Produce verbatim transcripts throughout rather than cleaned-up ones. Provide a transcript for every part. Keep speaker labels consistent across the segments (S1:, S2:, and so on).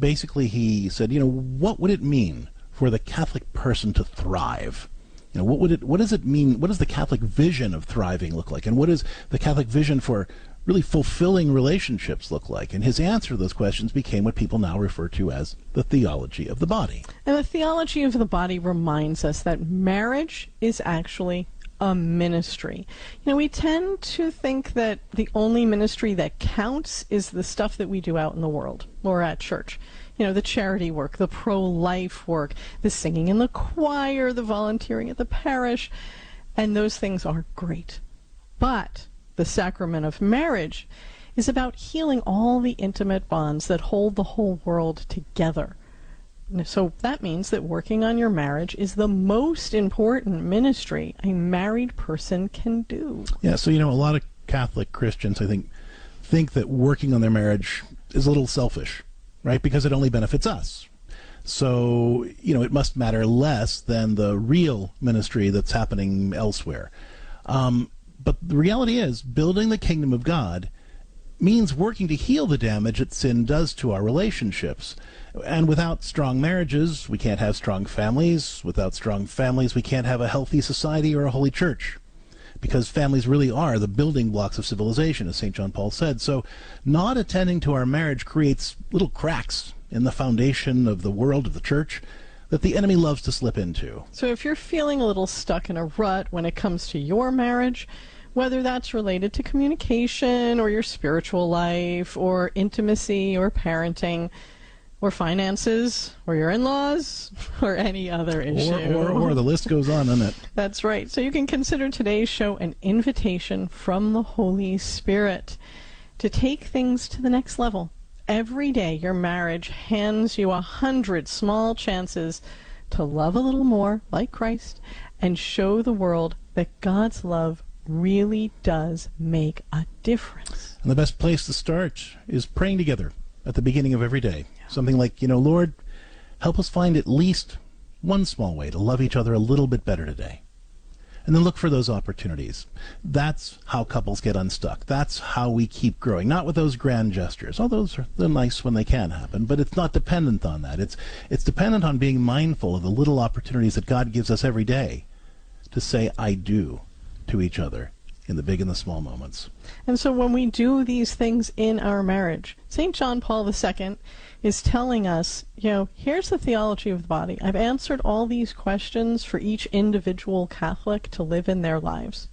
S1: basically he said, you know, what would it mean for the Catholic person to thrive? You know, what would it, what does it mean, what does the Catholic vision of thriving look like? And what does the Catholic vision for really fulfilling relationships look like? And his answer to those questions became what people now refer to as the theology of the body.
S2: And the theology of the body reminds us that marriage is actually a ministry. You know, we tend to think that the only ministry that counts is the stuff that we do out in the world or at church. You know, the charity work, the pro-life work, the singing in the choir, the volunteering at the parish, and those things are great. But the sacrament of marriage is about healing all the intimate bonds that hold the whole world together. So that means that working on your marriage is the most important ministry a married person can do.
S1: Yeah, so, you know, a lot of Catholic Christians, I think, think that working on their marriage is a little selfish, right? Because it only benefits us. So, you know, it must matter less than the real ministry that's happening elsewhere. Um, but the reality is, building the kingdom of God means working to heal the damage that sin does to our relationships. And without strong marriages, we can't have strong families. Without strong families, we can't have a healthy society or a holy church. Because families really are the building blocks of civilization, as Saint John Paul said. So not attending to our marriage creates little cracks in the foundation of the world, of the church, that the enemy loves to slip into.
S2: So if you're feeling a little stuck in a rut when it comes to your marriage, whether that's related to communication or your spiritual life or intimacy or parenting or finances or your in-laws or any other issue.
S1: Or, or, or the list goes on, doesn't it?
S2: That's right. So you can consider today's show an invitation from the Holy Spirit to take things to the next level. Every day your marriage hands you a hundred small chances to love a little more like Christ and show the world that God's love really does make a difference.
S1: And the best place to start is praying together at the beginning of every day. Yeah. Something like, you know, Lord, help us find at least one small way to love each other a little bit better today. And then look for those opportunities. That's how couples get unstuck. That's how we keep growing. Not with those grand gestures. All those are they're nice when they can happen, but it's not dependent on that. It's it's dependent on being mindful of the little opportunities that God gives us every day to say I do to each other in the big and the small moments.
S2: And so when we do these things in our marriage, Saint John Paul the Second is telling us, you know, here's the theology of the body. I've answered all these questions for each individual Catholic to live in their lives.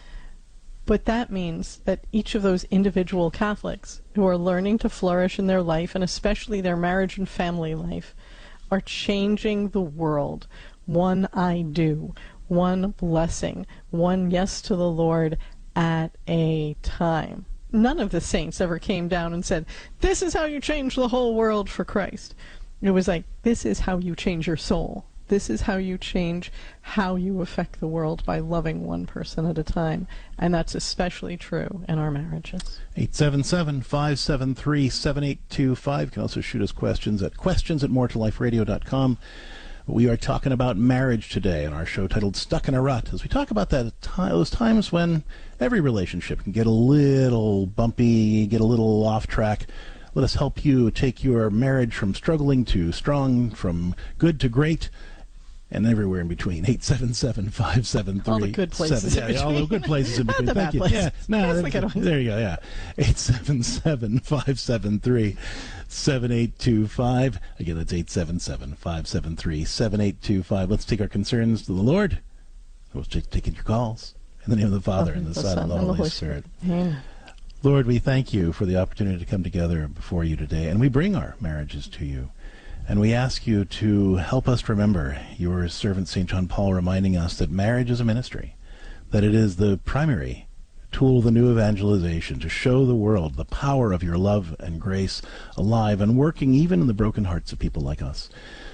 S2: But that means that each of those individual Catholics who are learning to flourish in their life, and especially their marriage and family life, are changing the world. One I do. One blessing, one yes to the Lord at a time. None of the saints ever came down and said, this is how you change the whole world for Christ. It was like, this is how you change your soul. This is how you change how you affect the world by loving one person at a time. And that's especially true in our marriages.
S1: eight seven seven, five seven three, seven eight two five. You can also shoot us questions at questions at more to life radio dot com. We are talking about marriage today in our show titled Stuck in a Rut, as we talk about that those times when every relationship can get a little bumpy, get a little off track. Let us help you take your marriage from struggling to strong, from good to great, and everywhere in between. eight seven seven, five seven three,
S2: all the good places
S1: seven,
S2: in
S1: yeah,
S2: between.
S1: all the good places in between.
S2: Not the
S1: Thank
S2: bad
S1: you.
S2: places.
S1: Yeah, no,
S2: That's the good ones.
S1: there you go, yeah. eight seven seven, five seven three, seven eight two five. Again, that's eight seven seven, five seven three, seven eight two five. Let's take our concerns to the Lord. We'll take taking your calls. In the name of the Father, and the, the Son, and the Holy, Holy Spirit.
S2: Spirit.
S1: Lord, we thank you for the opportunity to come together before you today, and we bring our marriages to you. And we ask you to help us remember your servant Saint John Paul reminding us that marriage is a ministry, that it is the primary tool of the new evangelization to show the world the power of your love and grace alive and working even in the broken hearts of people like us.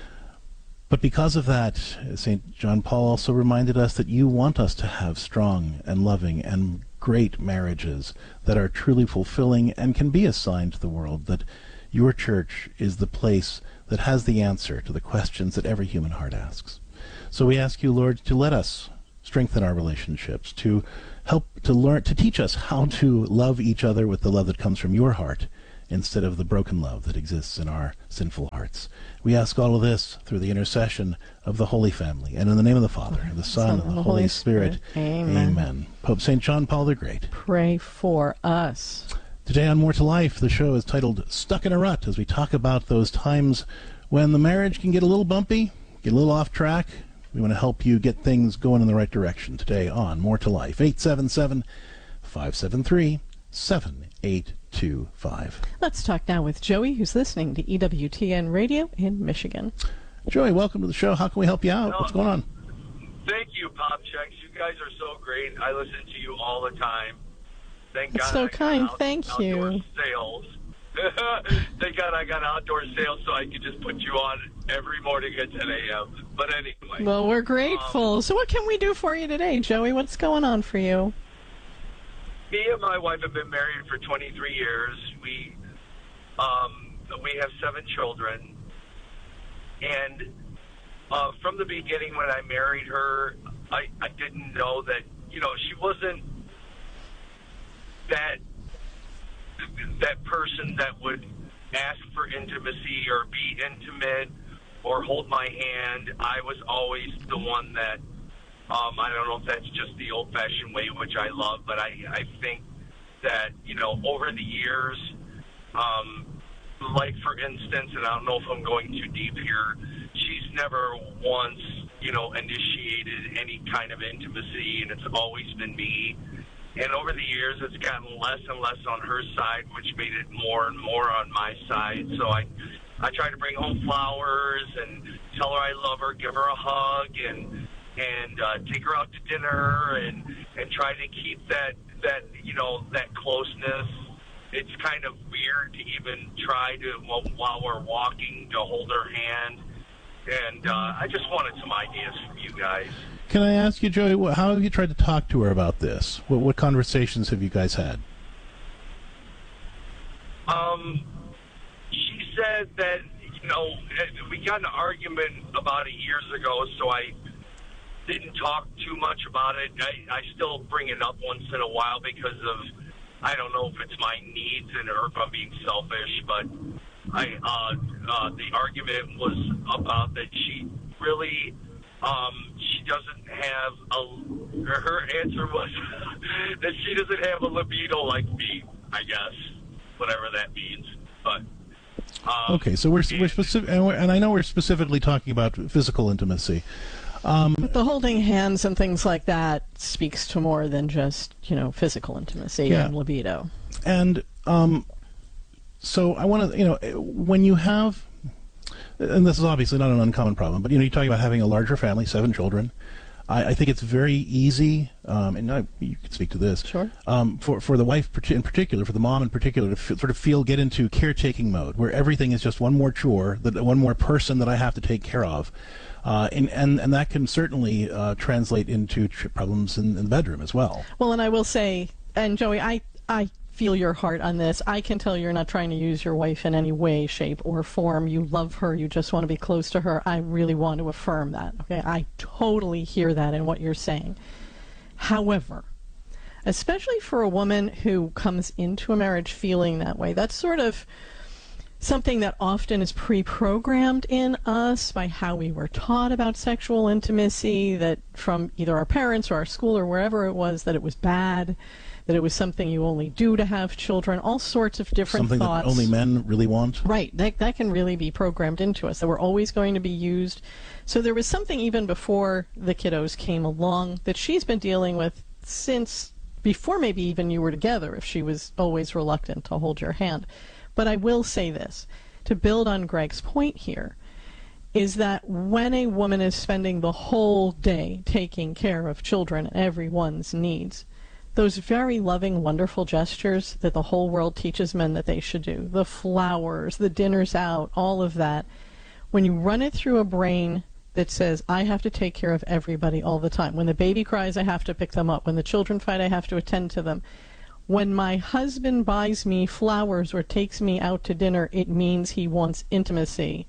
S1: But because of that, Saint John Paul also reminded us that you want us to have strong and loving and great marriages that are truly fulfilling and can be a sign to the world that your church is the place that has the answer to the questions that every human heart asks. So we ask you, Lord, to let us strengthen our relationships, to help to learn, to teach us how to love each other with the love that comes from your heart instead of the broken love that exists in our sinful hearts. We ask all of this through the intercession of the Holy Family, and in the name of the Father, and the Son, and the Holy Spirit.
S2: Amen.
S1: Amen. Pope Saint John Paul the Great,
S2: pray for us.
S1: Today on More to Life, the show is titled Stuck in a Rut, as we talk about those times when the marriage can get a little bumpy, get a little off track. We want to help you get things going in the right direction today on More to Life. eight seven seven, five seven three, seven eight two five.
S2: Let's talk now with Joey, who's listening to E W T N Radio in Michigan.
S1: Joey, welcome to the show. How can we help you out?
S3: No,
S1: What's going on?
S3: Thank you, Pop Checks. You guys are so great. I listen to you all the time. Thank
S2: That's
S3: God
S2: so
S3: I got
S2: kind.
S3: out-
S2: Thank
S3: outdoor
S2: you.
S3: Sales. Thank God I got outdoor sales so I could just put you on every morning at ten a.m. But anyway.
S2: Well, we're grateful.
S3: Um,
S2: so what can we do for you today, Joey? What's going on for you?
S3: Me and my wife have been married for twenty-three years. We um, we have seven children. And uh, from the beginning when I married her, I, I didn't know that, you know, she wasn't that that person that would ask for intimacy or be intimate or hold my hand. I was always the one that, um, I don't know if that's just the old-fashioned way, which I love, but I, I think that, you know, over the years, um, like, for instance, and I don't know if I'm going too deep here, she's never once, you know, initiated any kind of intimacy, and it's always been me. And over the years, it's gotten less and less on her side, which made it more and more on my side. So I, I try to bring home flowers and tell her I love her, give her a hug, and and uh, take her out to dinner, and and try to keep that that you know that closeness. It's kind of weird to even try to while, while we're walking to hold her hand. And uh, I just wanted some ideas from you guys.
S1: Can I ask you, Joey, wh- how have you tried to talk to her about this? What, what conversations have you guys had?
S3: Um, she said that, you know, we got in an argument about a years ago, so I didn't talk too much about it. I, I still bring it up once in a while because of, I don't know if it's my needs and or if I'm being selfish, but I uh, uh, the argument was about that she really, um, she doesn't have a, her, her answer was that she doesn't have a libido like me, I guess, whatever that means. But um,
S1: Okay, so we're, we're specific, and, we're, and I know we're specifically talking about physical intimacy. Um,
S2: But the holding hands and things like that speaks to more than just, you know, physical intimacy
S1: Yeah.
S2: and libido.
S1: And um, so I want to, you know, when you have, and this is obviously not an uncommon problem, but, you know, you talk about having a larger family, seven children. I, I think it's very easy, um, and I, you can speak to this,
S2: Sure.
S1: um, for, for the wife in particular, for the mom in particular, to f- sort of feel, get into caretaking mode, where everything is just one more chore, that one more person that I have to take care of. Uh, and, and, and that can certainly uh, translate into tr- problems in, in the bedroom as well.
S2: Well, and I will say, and Joey, I, I feel your heart on this. I can tell you're not trying to use your wife in any way, shape, or form. You love her. You just want to be close to her. I really want to affirm that. Okay, I totally hear that in what you're saying. However, especially for a woman who comes into a marriage feeling that way, that's sort of something that often is pre-programmed in us by how we were taught about sexual intimacy, that from either our parents or our school or wherever it was, that it was bad, that it was something you only do to have children, all sorts of different
S1: Something
S2: thoughts.
S1: that only men really want.
S2: Right, that, that can really be programmed into us, that we're always going to be used. So there was something even before the kiddos came along that she's been dealing with since before maybe even you were together, if she was always reluctant to hold your hand. But I will say this, to build on Greg's point here, is that when a woman is spending the whole day taking care of children and everyone's needs, those very loving, wonderful gestures that the whole world teaches men that they should do, the flowers, the dinners out, all of that, when you run it through a brain that says, I have to take care of everybody all the time. When the baby cries, I have to pick them up. When the children fight, I have to attend to them. When my husband buys me flowers or takes me out to dinner, it means he wants intimacy.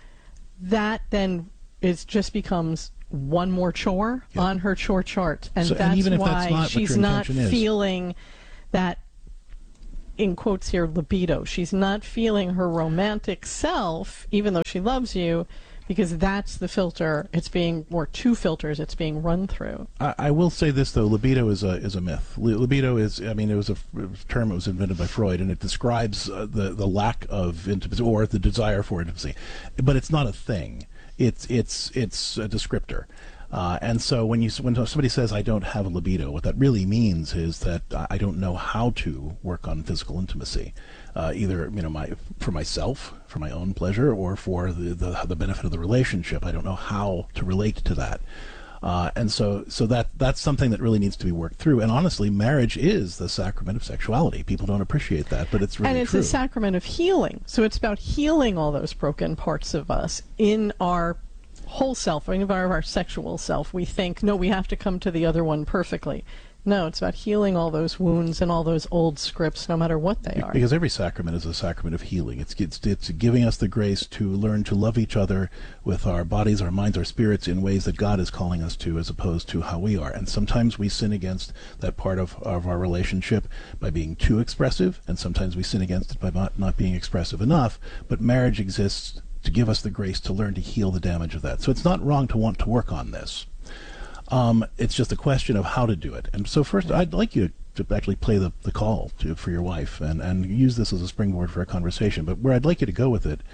S2: That then is just becomes one more chore
S1: Yeah.
S2: on her chore chart. And
S1: So- and
S2: that's
S1: even if
S2: why
S1: that's not what
S2: she's
S1: your
S2: not
S1: intention is.
S2: feeling that in quotes here, libido. She's not feeling her romantic self, even though she loves you, because that's the filter. It's being, or two filters it's being run through.
S1: I, I will say this, though. Libido is a is a myth. Li- libido is, I mean, it was a, it was a term that was invented by Freud, and it describes uh, the, the lack of intimacy or the desire for intimacy. But it's not a thing. It's, it's, it's a descriptor. Uh, and so when you when somebody says I don't have a libido, what that really means is that I don't know how to work on physical intimacy, uh, either you know my for myself, for my own pleasure, or for the, the the benefit of the relationship. I don't know how to relate to that, uh, and so so that that's something that really needs to be worked through. And honestly, marriage is the sacrament of sexuality. People don't appreciate that, but it's really
S2: and it's
S1: true.
S2: a sacrament of healing. So it's about healing all those broken parts of us in our whole self, or even our, our sexual self. We think, no, we have to come to the other one perfectly. No, it's about healing all those wounds and all those old scripts, no matter what they are.
S1: Because every sacrament is a sacrament of healing. It's, it's, it's giving us the grace to learn to love each other with our bodies, our minds, our spirits in ways that God is calling us to, as opposed to how we are. And sometimes we sin against that part of, of our relationship by being too expressive, and sometimes we sin against it by not, not being expressive enough. But marriage exists to give us the grace to learn to heal the damage of that. So it's not wrong to want to work on this. Um, it's just a question of how to do it. And so first, I'd like you to actually play the, the call to, for your wife and, and use this as a springboard for a conversation. But where I'd like you to go with it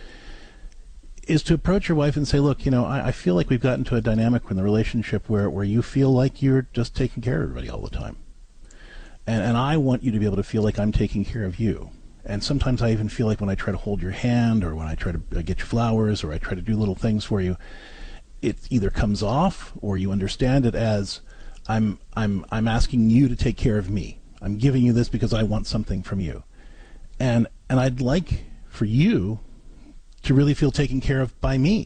S1: is to approach your wife and say, look, you know, I, I feel like we've gotten to a dynamic in the relationship where, where you feel like you're just taking care of everybody all the time. And, and I want you to be able to feel like I'm taking care of you. And sometimes I even feel like when I try to hold your hand, or when I try to get you flowers, or I try to do little things for you, it either comes off or you understand it as I'm I'm I'm asking you to take care of me. I'm giving you this because I want something from you. And and I'd like for you to really feel taken care of by me.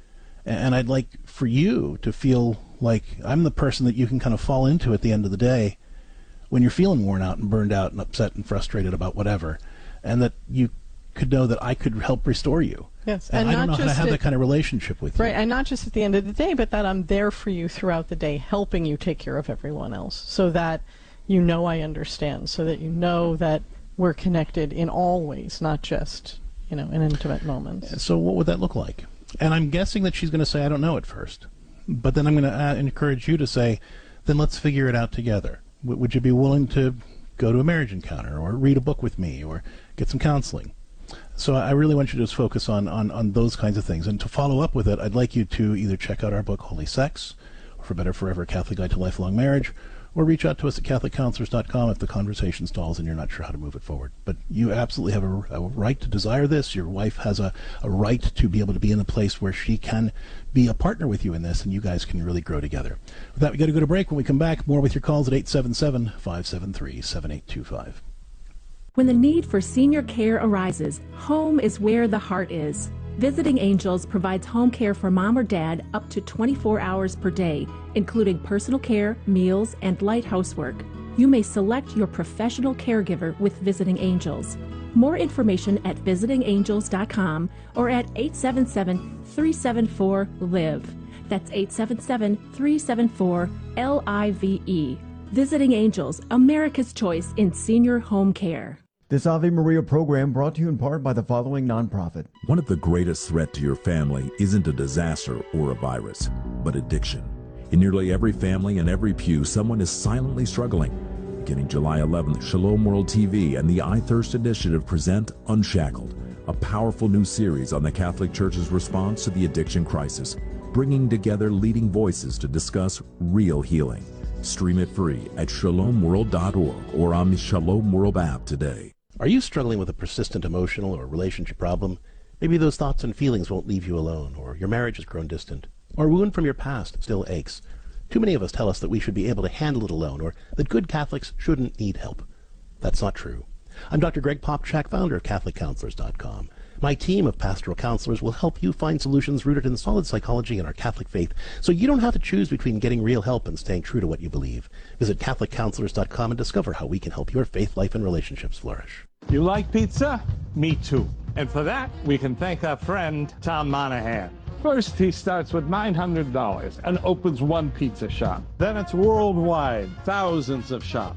S1: And I'd like for you to feel like I'm the person that you can kind of fall into at the end of the day when you're feeling worn out and burned out and upset and frustrated about whatever. And that you could know that I could help restore you.
S2: Yes,
S1: and,
S2: and
S1: I
S2: not
S1: don't know how to
S2: just
S1: have
S2: at,
S1: that kind of relationship with you.
S2: Right, and not just at the end of the day, but that I'm there for you throughout the day, helping you take care of everyone else, so that you know I understand, so that you know that we're connected in all ways, not just, you know, in intimate moments.
S1: So what would that look like? And I'm guessing that she's going to say, I don't know at first. But then I'm going to uh, encourage you to say, then let's figure it out together. W- would you be willing to go to a marriage encounter, or read a book with me, or get some counseling? So I really want you to just focus on, on, on those kinds of things. And to follow up with it, I'd like you to either check out our book, Holy Sex, or For Better Forever, Catholic Guide to Lifelong Marriage, or reach out to us at Catholic Counselors dot com if the conversation stalls and you're not sure how to move it forward. But you absolutely have a, a right to desire this. Your wife has a, a right to be able to be in a place where she can be a partner with you in this, and you guys can really grow together. With that, we got to go to break. When we come back, more with your calls at eight seven seven, five seven three, seven eight two five.
S4: When the need for senior care arises, home is where the heart is. Visiting Angels provides home care for mom or dad up to twenty-four hours per day, including personal care, meals, and light housework. You may select your professional caregiver with Visiting Angels. More information at visiting angels dot com or at eight seven seven, three seven four, L I V E. That's eight seven seven, three seven four, L I V E. Visiting Angels, America's choice in senior home care.
S5: This Ave Maria program brought to you in part by the following nonprofit.
S6: One of the greatest threats to your family isn't a disaster or a virus, but addiction. In nearly every family and every pew, someone is silently struggling. Beginning July eleventh, Shalom World T V and the I Thirst Initiative present Unshackled, a powerful new series on the Catholic Church's response to the addiction crisis, bringing together leading voices to discuss real healing. Stream it free at shalom world dot org or on the Shalom World app today.
S7: Are you struggling with a persistent emotional or relationship problem? Maybe those thoughts and feelings won't leave you alone, or your marriage has grown distant, or a wound from your past still aches. Too many of us tell us that we should be able to handle it alone, or that good Catholics shouldn't need help. That's not true. I'm Doctor Greg Popchak, founder of Catholic Counselors dot com. My team of pastoral counselors will help you find solutions rooted in solid psychology and our Catholic faith, so you don't have to choose between getting real help and staying true to what you believe. Visit Catholic Counselors dot com and discover how we can help your faith life and relationships flourish.
S8: You like pizza? Me too. And for that, we can thank our friend Tom Monahan. First, he starts with nine hundred dollars and opens one pizza shop. Then it's worldwide, thousands of shops.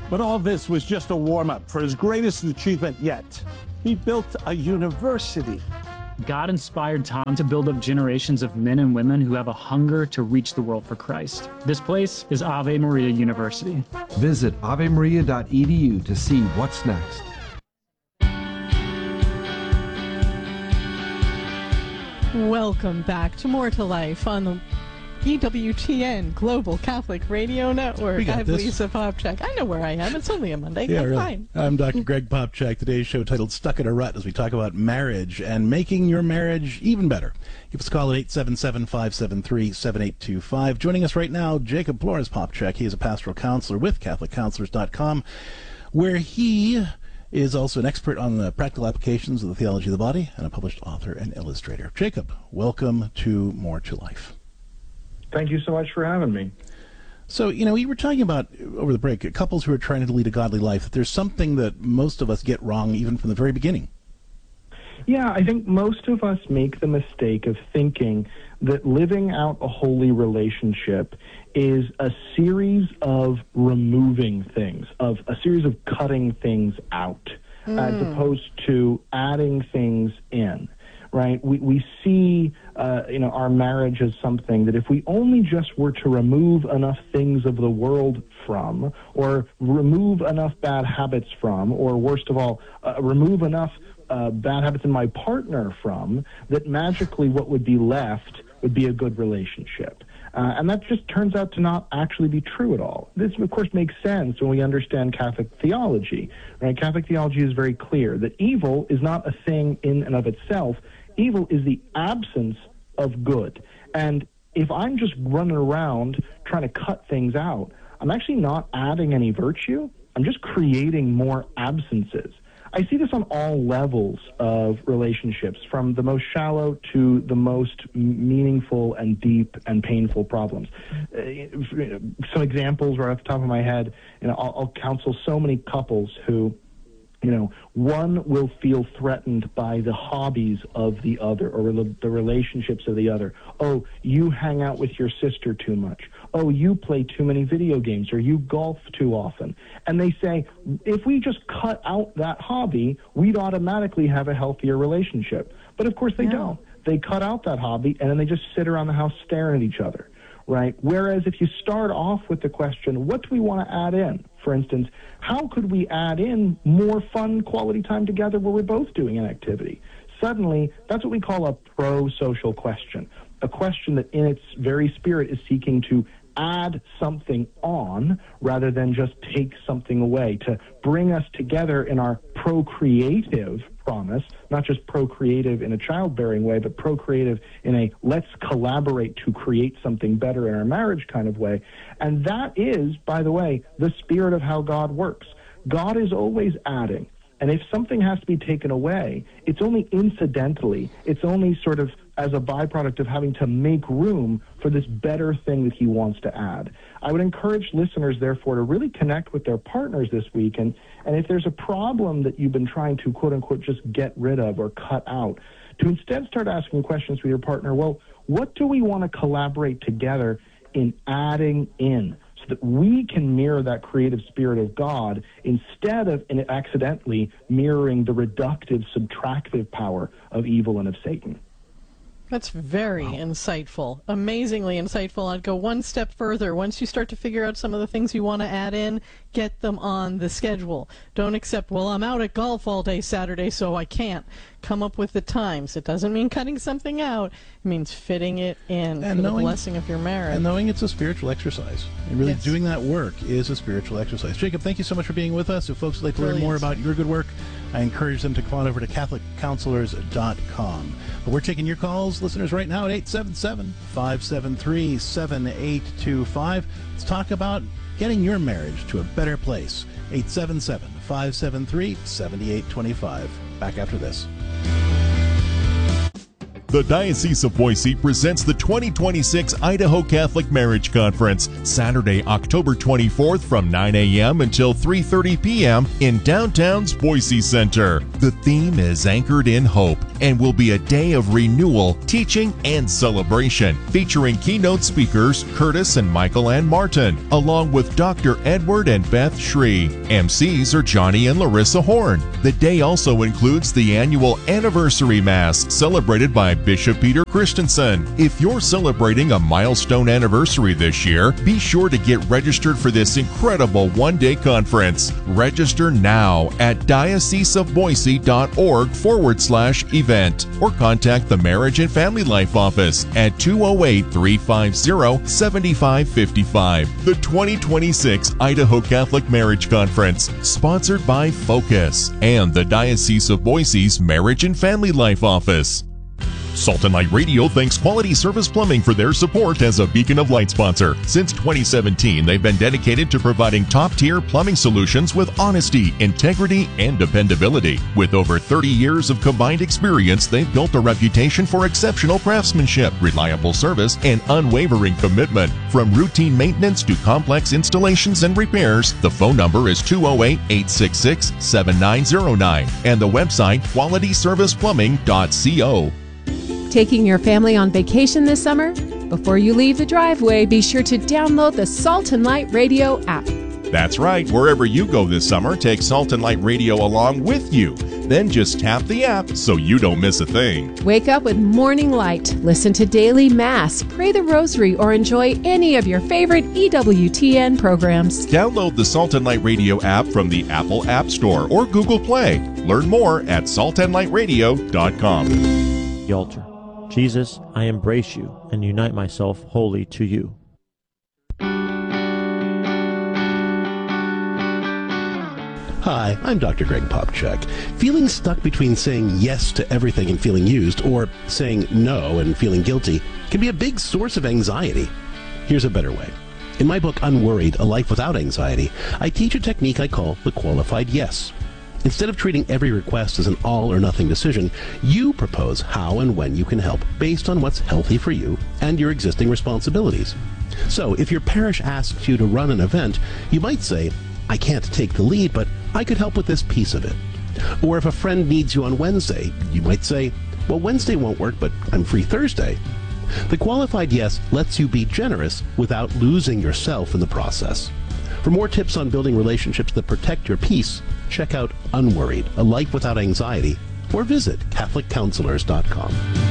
S8: But all this was just a warm-up for his greatest achievement yet. He built a university.
S9: God inspired Tom to build up generations of men and women who have a hunger to reach the world for Christ. This place is Ave Maria University.
S10: Visit ave maria dot e d u to see what's next.
S2: Welcome back to More to Life on the E W T N Global Catholic Radio Network.
S1: We got
S2: I'm
S1: this.
S2: Lisa Popchak. I know where I am. It's only a Monday.
S1: Yeah,
S2: I'm
S1: really.
S2: fine.
S1: I'm Doctor Greg Popchak. Today's show titled Stuck in a Rut as we talk about marriage and making your marriage even better. Give us a call at eight seven seven, five seven three, seven eight two five. Joining us right now, Jacob Flores Popchak. He is a pastoral counselor with Catholic Counselors dot com, where he is also an expert on the practical applications of the theology of the body and a published author and illustrator. Jacob, welcome to More to Life.
S11: Thank you so much for having me.
S1: So, you know, we were talking about over the break, couples who are trying to lead a godly life, that there's something that most of us get wrong even from the very beginning.
S11: Yeah, I think most of us make the mistake of thinking that living out a holy relationship is a series of removing things, of a series of cutting things out, mm. as opposed to adding things in. Right? We we see, uh, you know, our marriage as something that if we only just were to remove enough things of the world from, or remove enough bad habits from, or worst of all, uh, remove enough uh, bad habits in my partner from, that magically what would be left would be a good relationship. Uh, and that just turns out to not actually be true at all. This, of course, makes sense when we understand Catholic theology. Right? Catholic theology is very clear that evil is not a thing in and of itself. Evil is the absence of good. And if I'm just running around trying to cut things out, I'm actually not adding any virtue. I'm just creating more absences. I see this on all levels of relationships, from the most shallow to the most meaningful and deep and painful problems. Uh, some examples right off the top of my head, you know, I'll, I'll counsel so many couples who, you know, one will feel threatened by the hobbies of the other, or the relationships of the other. Oh, you hang out with your sister too much. Oh, you play too many video games, or you golf too often. And they say, if we just cut out that hobby, we'd automatically have a healthier relationship. But of course they yeah. don't. They cut out that hobby, and then they just sit around the house staring at each other. Right? Whereas if you start off with the question, what do we want to add in? For instance, how could we add in more fun quality time together where we're both doing an activity? Suddenly, that's what we call a pro-social question, a question that in its very spirit is seeking to add something on rather than just take something away, to bring us together in our procreative promise, not just procreative in a childbearing way, but procreative in a let's collaborate to create something better in our marriage kind of way. And that is, by the way, the spirit of how God works. God is always adding. And if something has to be taken away, it's only incidentally, it's only sort of as a byproduct of having to make room for this better thing that he wants to add. I would encourage listeners, therefore, to really connect with their partners this week. And, and if there's a problem that you've been trying to, quote unquote, just get rid of or cut out, to instead start asking questions with your partner. Well, what do we want to collaborate together in adding in, so that we can mirror that creative spirit of God instead of in accidentally mirroring the reductive, subtractive power of evil and of Satan?
S2: That's very wow. insightful, amazingly insightful. I'd go one step further. Once you start to figure out some of the things you want to add in, get them on the schedule. Don't accept, well, I'm out at golf all day Saturday, so I can't. Come up with the times. It doesn't mean cutting something out. It means fitting it in and for knowing, the blessing of your marriage.
S1: And knowing it's a spiritual exercise. And really
S2: yes.
S1: doing that work is a spiritual exercise. Jacob, thank you so much for being with us. If folks would like to Brilliant. learn more about your good work, I encourage them to come on over to Catholic Counselors dot com. But we're taking your calls, listeners, right now at eight seven seven, five seven three, seven eight two five. Let's talk about getting your marriage to a better place. eight seven seven, five seven three, seven eight two five. Back after this.
S12: The Diocese of Boise presents the twenty twenty-six Idaho Catholic Marriage Conference, Saturday, October twenty-fourth from nine a.m. until three thirty p.m. in downtown's Boise Center. The theme is Anchored in Hope, and will be a day of renewal, teaching, and celebration, featuring keynote speakers Curtis and Michael Ann Martin, along with Doctor Edward and Beth Shree. M Cs are Johnny and Larissa Horn. The day also includes the annual Anniversary Mass, celebrated by Bishop Peter Christensen. If you're celebrating a milestone anniversary this year, be sure to get registered for this incredible one-day conference. Register now at dioceseofboise.org forward slash event or contact the Marriage and Family Life Office at two oh eight, three five zero, seven five five five. The twenty twenty-six Idaho Catholic Marriage Conference, sponsored by Focus and the Diocese of Boise's Marriage and Family Life Office. Salt and Light Radio thanks Quality Service Plumbing for their support as a Beacon of Light sponsor. Since twenty seventeen, they've been dedicated to providing top-tier plumbing solutions with honesty, integrity, and dependability. With over thirty years of combined experience, they've built a reputation for exceptional craftsmanship, reliable service, and unwavering commitment. From routine maintenance to complex installations and repairs, the phone number is two oh eight, eight six six, seven nine oh nine and the website quality service plumbing dot co.
S4: Taking your family on vacation this summer? Before you leave the driveway, be sure to download the Salt and Light Radio app.
S12: That's right. Wherever you go this summer, take Salt and Light Radio along with you. Then just tap the app so you don't miss a thing.
S4: Wake up with Morning Light, listen to Daily Mass, pray the Rosary, or enjoy any of your favorite E W T N programs.
S12: Download the Salt and Light Radio app from the Apple App Store or Google Play. Learn more at salt and light radio dot com.
S13: The altar. Jesus, I embrace you and unite myself wholly to you.
S7: Hi, I'm Doctor Greg Popchak. Feeling stuck between saying yes to everything and feeling used, or saying no and feeling guilty, can be a big source of anxiety. Here's a better way. In my book, Unworried, A Life Without Anxiety, I teach a technique I call the qualified yes. Instead of treating every request as an all-or-nothing decision, you propose how and when you can help based on what's healthy for you and your existing responsibilities. So, if your parish asks you to run an event, you might say, I can't take the lead, but I could help with this piece of it. Or if a friend needs you on Wednesday, you might say, well, Wednesday won't work, but I'm free Thursday. The qualified yes lets you be generous without losing yourself in the process. For more tips on building relationships that protect your peace, check out Unworried, A Life Without Anxiety, or visit catholic counselors dot com.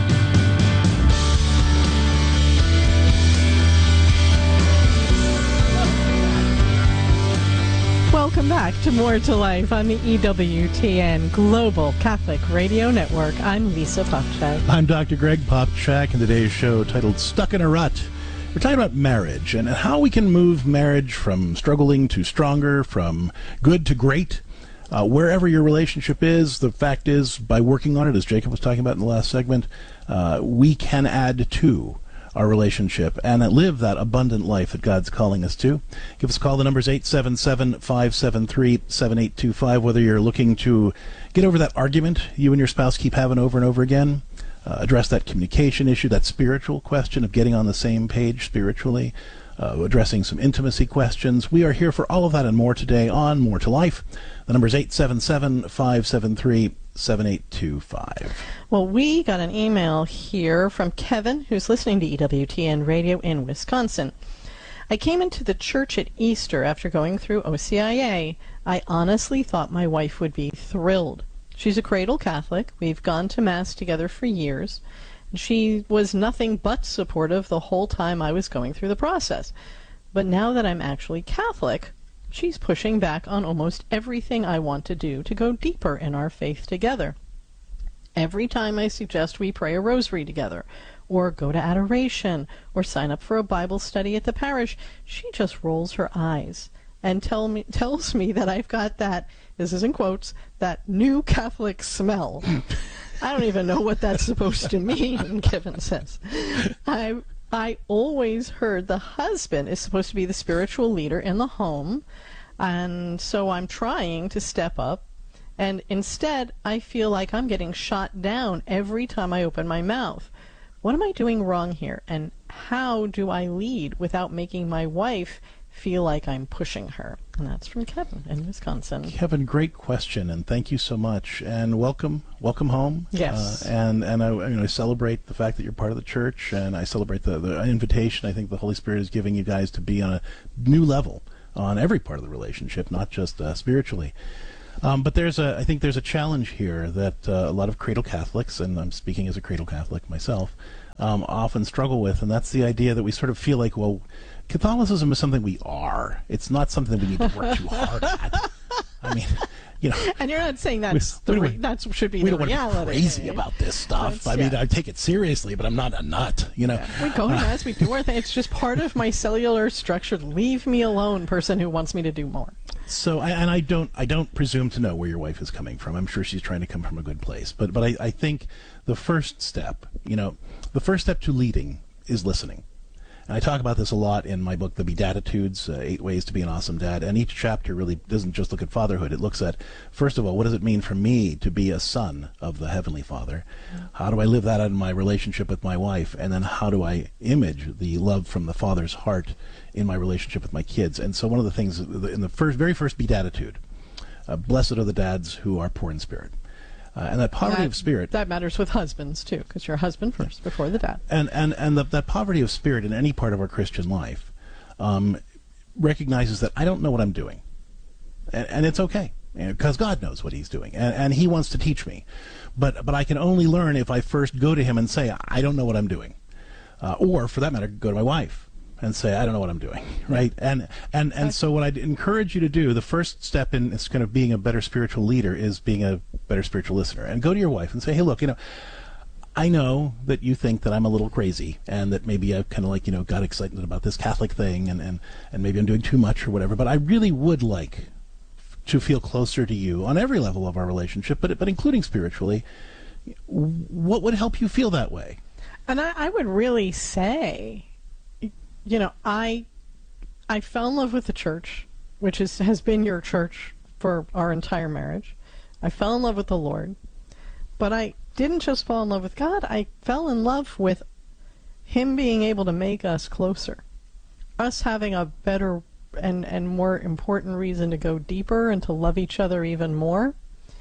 S2: Welcome back to More to Life on the E W T N Global Catholic Radio Network. I'm Lisa Popchak.
S1: I'm Doctor Greg Popchak, and today's show titled Stuck in a Rut. We're talking about marriage and how we can move marriage from struggling to stronger, from good to great. Uh, wherever your relationship is, the fact is, by working on it, as Jacob was talking about in the last segment, uh, we can add to our relationship and live that abundant life that God's calling us to. Give us a call. The number is eight seven seven, five seven three, seven eight two five. Whether you're looking to get over that argument you and your spouse keep having over and over again, uh, address that communication issue, that spiritual question of getting on the same page spiritually, uh, addressing some intimacy questions. We are here for all of that and more today on More to Life. The number is eight seven seven, five seven three, seven eight two five.
S2: Well, we got an email here from Kevin, who's listening to E W T N Radio in Wisconsin. I came into the church at Easter after going through O C I A. I honestly thought my wife would be thrilled. She's a cradle Catholic. We've gone to Mass together for years. She was nothing but supportive the whole time I was going through the process. But now that I'm actually Catholic, she's pushing back on almost everything I want to do to go deeper in our faith together. Every time I suggest we pray a rosary together, or go to adoration, or sign up for a Bible study at the parish, she just rolls her eyes and tell me, tells me that I've got that, this is in quotes, that new Catholic smell. I don't even know what that's supposed to mean, Kevin says. I I always heard the husband is supposed to be the spiritual leader in the home, and so I'm trying to step up, and instead I feel like I'm getting shot down every time I open my mouth. What am I doing wrong here, and how do I lead without making my wife feel like I'm pushing her? And that's from Kevin in Wisconsin.
S1: Kevin, great question, and thank you so much. And welcome, welcome home.
S2: Yes.
S1: Uh, and and I, you know, I celebrate the fact that you're part of the church, and I celebrate the, the invitation I think the Holy Spirit is giving you guys to be on a new level on every part of the relationship, not just uh, spiritually. Um, but there's a, I think there's a challenge here that uh, a lot of cradle Catholics, and I'm speaking as a cradle Catholic myself, um, often struggle with, and that's the idea that we sort of feel like, well, Catholicism is something we are. It's not something we need to work too hard at. I mean, you know.
S2: And you're not saying that's
S1: we,
S2: the
S1: we,
S2: re- that should be
S1: we
S2: the
S1: don't
S2: reality.
S1: Want to be crazy about this stuff.
S2: That's,
S1: I mean,
S2: yeah.
S1: I take it seriously, but I'm not a nut. You know.
S2: Yeah. We go to mass, we do our thing. It's just part of my cellular structure. Leave me alone, person who wants me to do more.
S1: So, I, and I don't, I don't presume to know where your wife is coming from. I'm sure she's trying to come from a good place. But, but I, I think the first step, you know, the first step to leading is listening. And I talk about this a lot in my book, The Beatitudes, uh, Eight Ways to Be an Awesome Dad. And each chapter really doesn't just look at fatherhood. It looks at, first of all, what does it mean for me to be a son of the Heavenly Father? Mm-hmm. How do I live that out in my relationship with my wife? And then how do I image the love from the Father's heart in my relationship with my kids? And so one of the things in the first, very first Beatitude, uh, blessed are the dads who are poor in spirit. Uh, and that poverty
S2: that,
S1: of spirit...
S2: That matters with husbands, too, because you're husband first, yeah. before the dad.
S1: And and, and the, that poverty of spirit in any part of our Christian life um, recognizes that I don't know what I'm doing. And, and it's okay, because God knows what he's doing, and, and he wants to teach me. But, but I can only learn if I first go to him and say, I don't know what I'm doing. Uh, or, for that matter, go to my wife and say, I don't know what I'm doing, right? And and and so what I'd encourage you to do, the first step in it's kind of being a better spiritual leader is being a better spiritual listener. And go to your wife and say, hey, look, you know, I know that you think that I'm a little crazy and that maybe I've kind of like, you know, got excited about this Catholic thing and, and, and maybe I'm doing too much or whatever, but I really would like to feel closer to you on every level of our relationship, but but including spiritually. What would help you feel that way?
S2: And I, I would really say... You know, I I fell in love with the church, which is has been your church for our entire marriage. I fell in love with the Lord, but I didn't just fall in love with God. I fell in love with him being able to make us closer, us having a better and, and more important reason to go deeper and to love each other even more.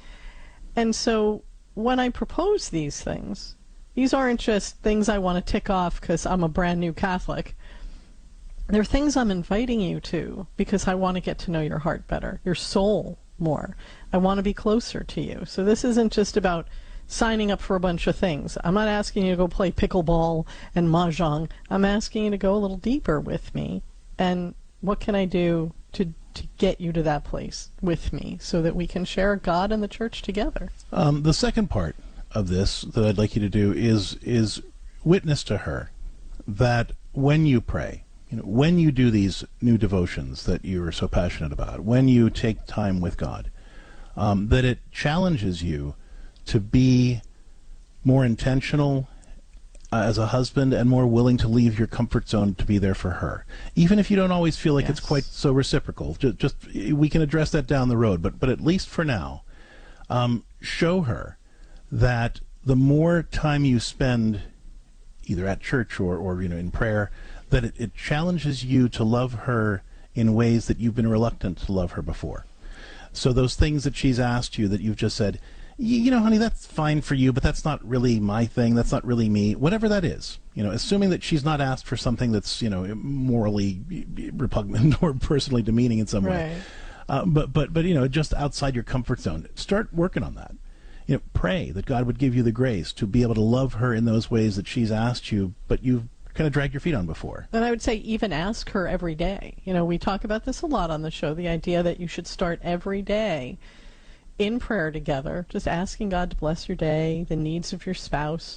S2: And so when I propose these things, these aren't just things I want to tick off because I'm a brand new Catholic. They're things I'm inviting you to because I want to get to know your heart better, your soul more. I want to be closer to you. So this isn't just about signing up for a bunch of things. I'm not asking you to go play pickleball and mahjong. I'm asking you to go a little deeper with me. And what can I do to, to get you to that place with me so that we can share God and the church together?
S1: Um, the second part of this that I'd like you to do is is witness to her that when you pray, you know, when you do these new devotions that you are so passionate about, when you take time with God, um, that it challenges you to be more intentional uh, as a husband and more willing to leave your comfort zone to be there for her, even if you don't always feel like yes. it's quite so reciprocal. Just, just we can address that down the road, but but at least for now, um, show her that the more time you spend either at church or, or you know in prayer, that it, it challenges you to love her in ways that you've been reluctant to love her before. So those things that she's asked you that you've just said, you know, honey, that's fine for you, but that's not really my thing. That's not really me. Whatever that is, you know, assuming that she's not asked for something that's, you know, morally repugnant or personally demeaning in some
S2: right.
S1: way. Uh, but, but, but, you know, just outside your comfort zone, start working on that. You know, pray that God would give you the grace to be able to love her in those ways that she's asked you, but you've kind of dragged your feet on before.
S2: And I would say even ask her every day. You know, we talk about this a lot on the show, the idea that you should start every day in prayer together, just asking God to bless your day, the needs of your spouse,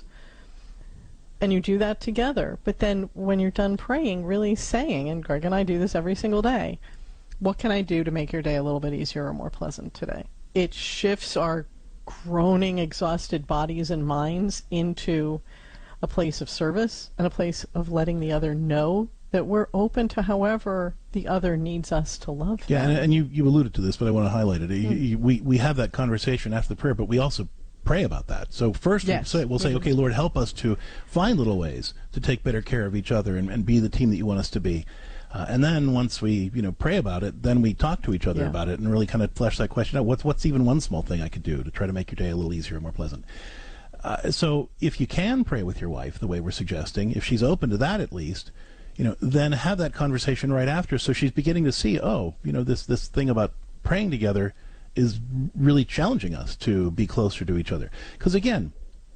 S2: and you do that together. But then when you're done praying, really saying, and Greg and I do this every single day, what can I do to make your day a little bit easier or more pleasant today? It shifts our groaning, exhausted bodies and minds into a place of service and a place of letting the other know that we're open to however the other needs us to love them.
S1: Yeah, and, and you, you alluded to this, but I want to highlight it. Mm. You, we, we have that conversation after the prayer, but we also pray about that. So first
S2: yes.
S1: we'll say, we'll say okay, Lord, help us to find little ways to take better care of each other and, and be the team that you want us to be. Uh, and then once we, you know, pray about it, then we talk to each other
S2: Yeah.
S1: about it and really kind of flesh that question out. What's what's even one small thing I could do to try to make your day a little easier and more pleasant? Uh, so if you can pray with your wife the way we're suggesting, if she's open to that at least, you know, then have that conversation right after, so she's beginning to see, oh, you know, this this thing about praying together is really challenging us to be closer to each other. Because again,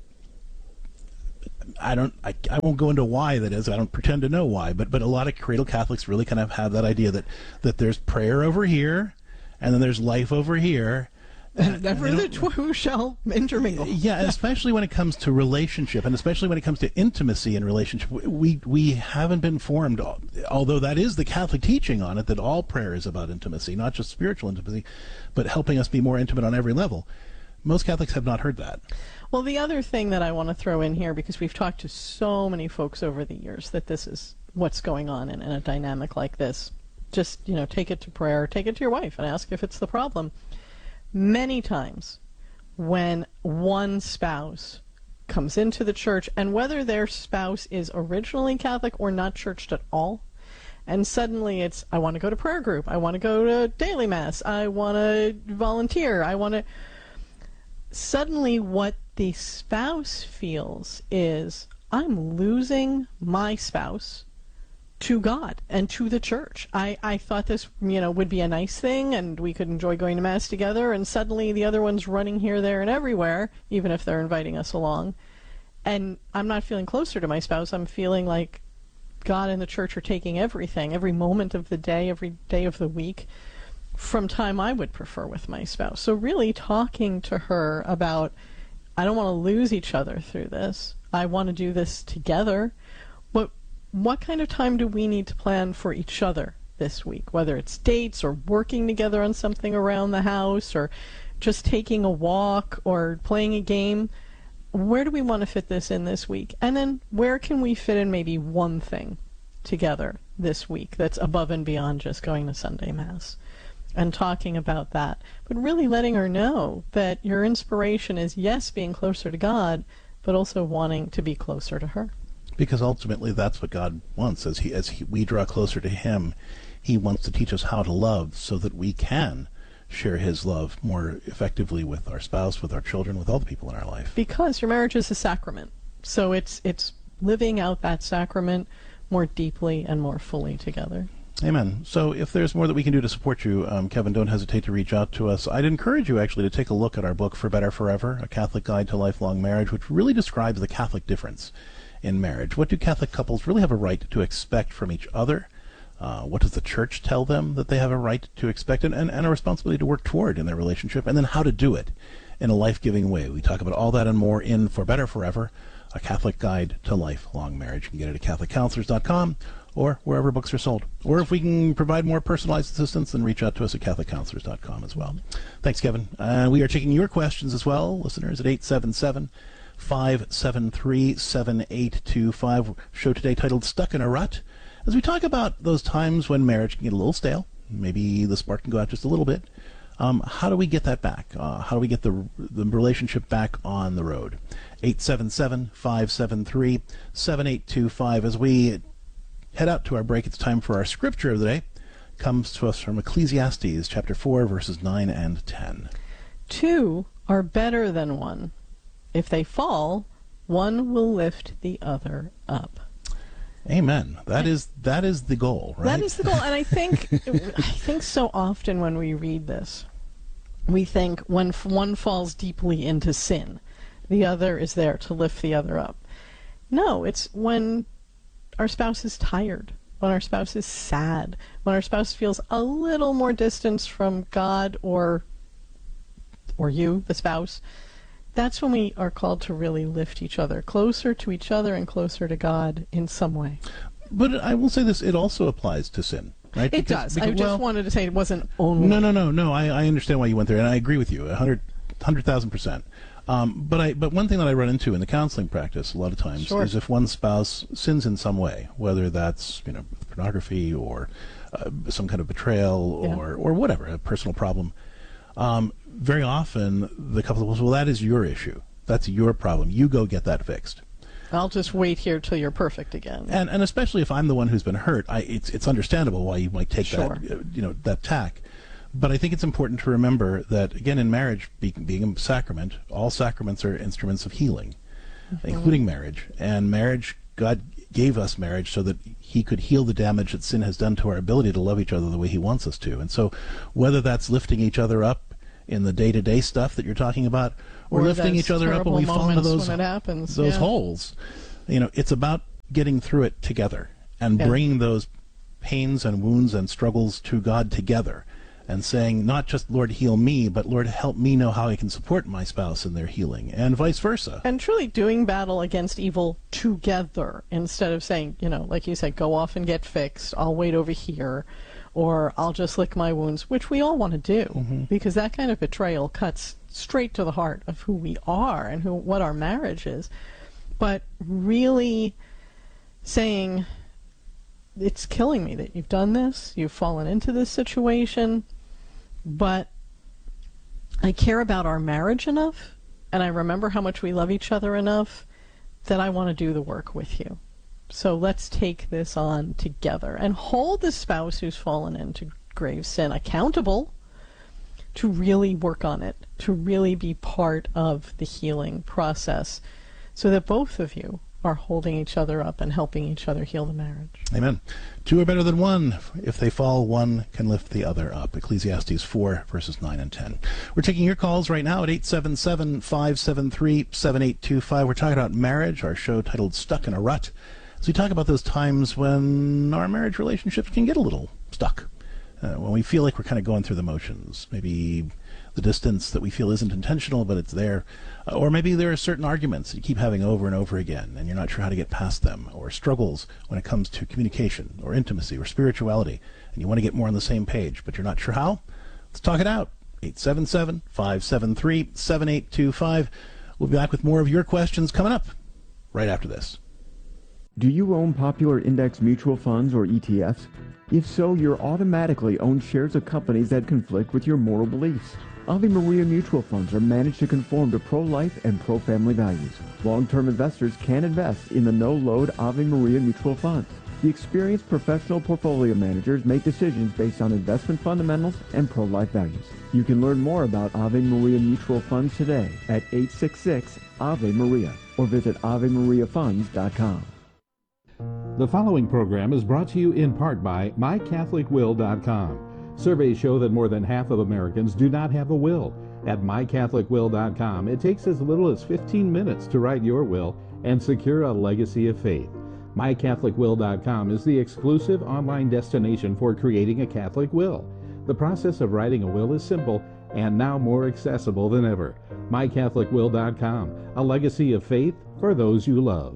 S1: I don't, I, I won't go into why that is. I don't pretend to know why, but but a lot of cradle Catholics really kind of have that idea that that there's prayer over here, and then there's life over here.
S2: And never the two shall intermingle.
S1: Yeah, especially when it comes to relationship, and especially when it comes to intimacy in relationship. We we haven't been formed, although that is the Catholic teaching on it, that all prayer is about intimacy, not just spiritual intimacy, but helping us be more intimate on every level. Most Catholics have not heard that.
S2: Well, the other thing that I want to throw in here, because we've talked to so many folks over the years that this is what's going on in, in a dynamic like this. Just, you know, take it to prayer, take it to your wife and ask if it's the problem. Many times when one spouse comes into the church, and whether their spouse is originally Catholic or not churched at all, and suddenly it's, I want to go to prayer group, I want to go to daily mass, I want to volunteer, I want to... Suddenly what the spouse feels is, I'm losing my spouse to God and to the church. I, I thought this, you know, would be a nice thing and we could enjoy going to Mass together, and suddenly the other one's running here, there, and everywhere, even if they're inviting us along. And I'm not feeling closer to my spouse. I'm feeling like God and the church are taking everything, every moment of the day, every day of the week, from time I would prefer with my spouse. So really talking to her about, I don't want to lose each other through this. I want to do this together. But what kind of time do we need to plan for each other this week? Whether it's dates or working together on something around the house or just taking a walk or playing a game. Where do we want to fit this in this week? And then where can we fit in maybe one thing together this week that's above and beyond just going to Sunday Mass? And talking about that, but really letting her know that your inspiration is, yes, being closer to God, but also wanting to be closer to her.
S1: Because ultimately that's what God wants. As he, as he, we draw closer to Him, He wants to teach us how to love so that we can share His love more effectively with our spouse, with our children, with all the people in our life.
S2: Because your marriage is a sacrament. So it's it's living out that sacrament more deeply and more fully together.
S1: Amen. So if there's more that we can do to support you, um, Kevin, don't hesitate to reach out to us. I'd encourage you actually to take a look at our book, For Better Forever, A Catholic Guide to Lifelong Marriage, which really describes the Catholic difference in marriage. What do Catholic couples really have a right to expect from each other? Uh, what does the church tell them that they have a right to expect, and, and, and a responsibility to work toward in their relationship, and then how to do it in a life-giving way? We talk about all that and more in For Better Forever, A Catholic Guide to Lifelong Marriage. You can get it at Catholic Counselors dot com or wherever books are sold. Or if we can provide more personalized assistance, then reach out to us at Catholic Counselors dot com as well. Thanks, Kevin. Uh, we are taking your questions as well, listeners, at eight seven seven, five seven three, seven eight two five. Show today titled Stuck in a Rut, as we talk about those times when marriage can get a little stale. Maybe the spark can go out just a little bit. Um, how do we get that back? Uh, how do we get the the relationship back on the road? eight seven seven, five seven three, seven eight two five. As we head out to our break, it's time for our scripture of the day. Comes to us from Ecclesiastes chapter four, verses nine and ten.
S2: Two are better than one. If they fall, one will lift the other up.
S1: Amen. That is that is the goal, right?
S2: That is the goal. And I think I think so often when we read this, we think when one falls deeply into sin, the other is there to lift the other up. No, it's when our spouse is tired, when our spouse is sad, when our spouse feels a little more distance from God or or you, the spouse. That's when we are called to really lift each other closer to each other and closer to God in some way.
S1: But I will say this, it also applies to sin, right?
S2: It
S1: Because-
S2: does.
S1: because-
S2: I just
S1: well,
S2: wanted to say it wasn't only.
S1: No, no, no, no. I, I understand why you went there, and I agree with you, a hundred, hundred thousand percent. Um, but I, but one thing that I run into in the counseling practice a lot of times
S2: Sure.
S1: is if one spouse sins in some way, whether that's you know pornography or uh, some kind of betrayal
S2: Yeah.
S1: or or whatever, a personal problem. Um, very often the couple will say, well, that is your issue. That's your problem. You go get that fixed.
S2: I'll just wait here till you're perfect again.
S1: And and especially if I'm the one who's been hurt, I, it's it's understandable why you might take
S2: Sure.
S1: that uh, you know that tack. But I think it's important to remember that, again, in marriage, being, being a sacrament, all sacraments are instruments of healing, mm-hmm. including marriage. And marriage, God gave us marriage so that he could heal the damage that sin has done to our ability to love each other the way he wants us to. And so whether that's lifting each other up in the day-to-day stuff that you're talking about, or, or lifting each other up when we fall into those,
S2: when it happens.
S1: those
S2: yeah.
S1: holes, you know, it's about getting through it together and
S2: yeah.
S1: bringing those pains and wounds and struggles to God together. And saying, not just, Lord, heal me, but Lord, help me know how I can support my spouse in their healing, and vice versa.
S2: And truly doing battle against evil together, instead of saying, you know, like you said, go off and get fixed, I'll wait over here, or I'll just lick my wounds, which we all want to do, mm-hmm. because that kind of betrayal cuts straight to the heart of who we are and who what our marriage is. But really saying, it's killing me that you've done this, you've fallen into this situation, but I care about our marriage enough, and I remember how much we love each other enough that I want to do the work with you. So let's take this on together and hold the spouse who's fallen into grave sin accountable to really work on it, to really be part of the healing process, so that both of you are holding each other up and helping each other heal the marriage.
S1: Amen. Two are better than one. If they fall, one can lift the other up. Ecclesiastes four, verses nine and ten. We're taking your calls right now at eight seven seven, five seven three, seven eight two five. We're talking about marriage, our show titled Stuck in a Rut. As we talk about those times when our marriage relationships can get a little stuck, uh, when we feel like we're kind of going through the motions. Maybe the distance that we feel isn't intentional, but it's there. Uh, or maybe there are certain arguments that you keep having over and over again, and you're not sure how to get past them, or struggles when it comes to communication, or intimacy, or spirituality, and you want to get more on the same page, but you're not sure how. Let's talk it out. eight seven seven, five seven three, seven eight two five. We'll be back with more of your questions coming up right after this.
S5: Do you own popular index mutual funds or E T Fs? If so, you're automatically own shares of companies that conflict with your moral beliefs. Ave Maria mutual funds are managed to conform to pro-life and pro-family values. Long-term investors can invest in the no-load Ave Maria mutual funds. The experienced professional portfolio managers make decisions based on investment fundamentals and pro-life values. You can learn more about Ave Maria mutual funds today at eight six six, Ave Maria or visit ave maria funds dot com.
S14: The following program is brought to you in part by my catholic will dot com. Surveys show that more than half of Americans do not have a will. At my catholic will dot com, it takes as little as fifteen minutes to write your will and secure a legacy of faith. my catholic will dot com is the exclusive online destination for creating a Catholic will. The process of writing a will is simple and now more accessible than ever. my catholic will dot com, a legacy of faith for those you love.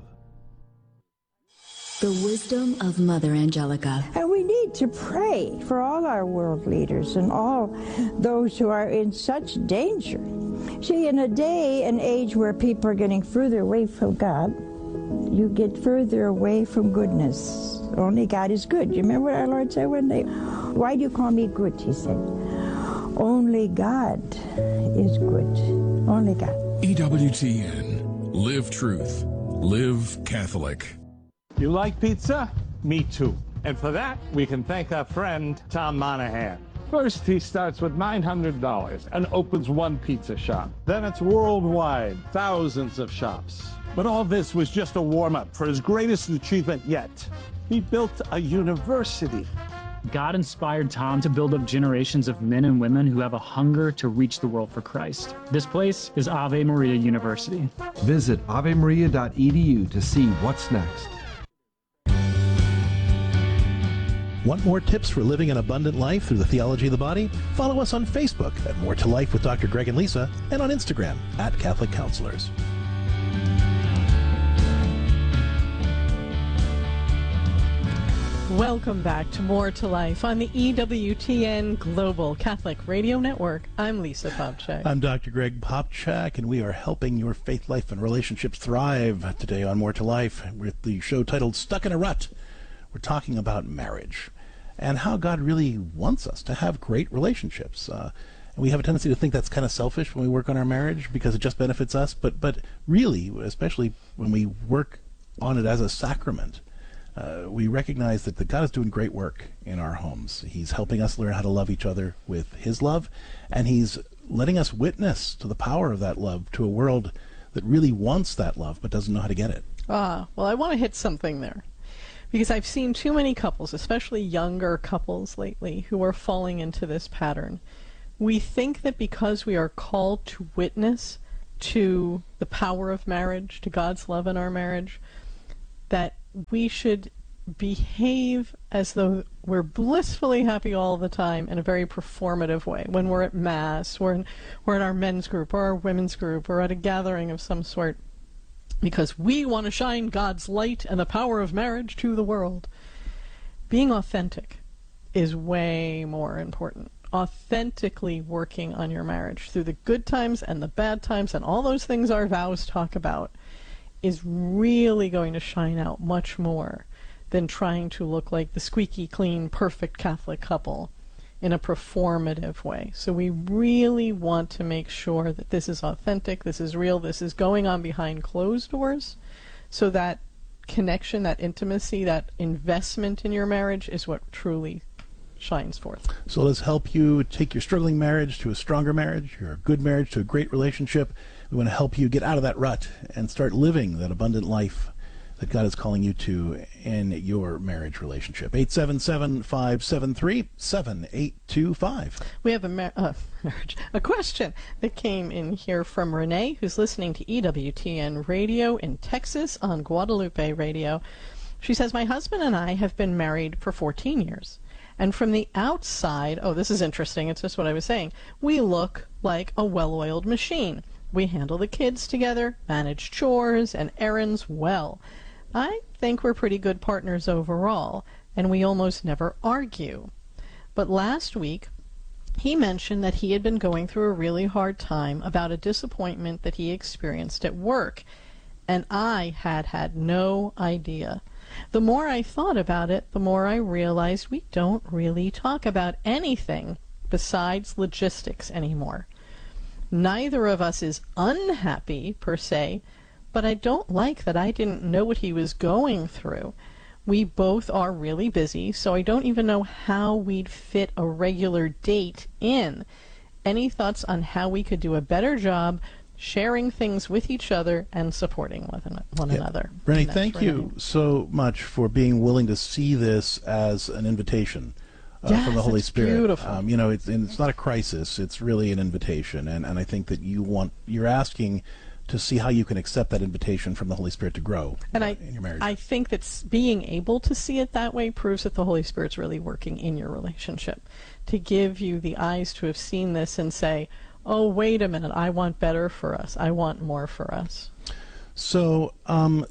S15: The wisdom of Mother Angelica.
S16: And we need to pray for all our world leaders and all those who are in such danger. See, in a day and age where people are getting further away from God, you get further away from goodness. Only God is good. You remember what our Lord said one day? Why do you call me good, he said. Only God is good. Only God.
S17: E W T N. Live truth. Live Catholic.
S8: You like pizza? Me too. And for that, we can thank our friend, Tom Monahan. First, he starts with nine hundred dollars and opens one pizza shop. Then it's worldwide, thousands of shops. But all this was just a warm-up for his greatest achievement yet. He built a university.
S9: God inspired Tom to build up generations of men and women who have a hunger to reach the world for Christ. This place is Ave Maria University.
S10: Visit ave maria dot e d u to see what's next.
S1: Want more tips for living an abundant life through the theology of the body? Follow us on Facebook at More to Life with Doctor Greg and Lisa, and on Instagram at Catholic Counselors.
S2: Welcome back to More to Life on the E W T N Global Catholic Radio Network. I'm Lisa Popchak.
S1: I'm Doctor Greg Popchak, and we are helping your faith life and relationships thrive today on More to Life with the show titled Stuck in a Rut. We're talking about marriage and how God really wants us to have great relationships. Uh, and we have a tendency to think that's kind of selfish when we work on our marriage because it just benefits us. But but really, especially when we work on it as a sacrament, uh, we recognize that, that God is doing great work in our homes. He's helping us learn how to love each other with his love, and he's letting us witness to the power of that love to a world that really wants that love but doesn't know how to get it.
S2: Ah, well, I want to hit something there. Because I've seen too many couples, especially younger couples lately, who are falling into this pattern. We think that because we are called to witness to the power of marriage, to God's love in our marriage, that we should behave as though we're blissfully happy all the time in a very performative way. When we're at Mass, or in, we're in our men's group, or our women's group, or at a gathering of some sort, because we want to shine God's light and the power of marriage to the world. Being authentic is way more important. Authentically working on your marriage through the good times and the bad times and all those things our vows talk about is really going to shine out much more than trying to look like the squeaky clean, perfect Catholic couple in a performative way. So we really want to make sure that this is authentic, this is real, this is going on behind closed doors, so that connection, that intimacy, that investment in your marriage is what truly shines forth.
S1: So let's help you take your struggling marriage to a stronger marriage, your good marriage to a great relationship. We want to help you get out of that rut and start living that abundant life that God is calling you to in your marriage relationship. eight seven seven, five seven three, seven eight two five.
S2: We have a mar- uh, marriage, a question that came in here from Renee, who's listening to E W T N Radio in Texas on Guadalupe Radio. She says, my husband and I have been married for fourteen years. And from the outside, oh, this is interesting, it's just what I was saying, we look like a well-oiled machine. We handle the kids together, manage chores and errands well. I think we're pretty good partners overall, and we almost never argue. But last week, he mentioned that he had been going through a really hard time about a disappointment that he experienced at work, and I had had no idea. The more I thought about it, the more I realized we don't really talk about anything besides logistics anymore. Neither of us is unhappy, per se, but I don't like that I didn't know what he was going through. We both are really busy, so I don't even know how we'd fit a regular date in. Any thoughts on how we could do a better job sharing things with each other and supporting one, one
S1: yeah.
S2: another?
S1: Renee, thank Renee. you so much for being willing to see this as an invitation. Uh,
S2: yes,
S1: from the Holy
S2: it's
S1: Spirit.
S2: Beautiful.
S1: Um, you know, it's, and it's not a crisis, it's really an invitation. And, and I think that you want, you're asking to see how you can accept that invitation from the Holy Spirit to grow
S2: and
S1: uh,
S2: I,
S1: in your marriage.
S2: I think that being able to see it that way proves that the Holy Spirit's really working in your relationship, to give you the eyes to have seen this and say, oh, wait a minute, I want better for us. I want more for us.
S1: So, um,